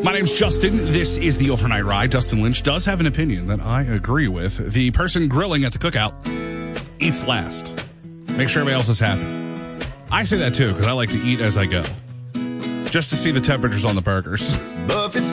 My name's Justin. This is the Overnight Ride. Dustin Lynch does have an opinion that I agree with. The person grilling at the cookout eats last. Make sure everybody else is happy. I say that too because I like to eat as I go. Just to see the temperatures on the burgers.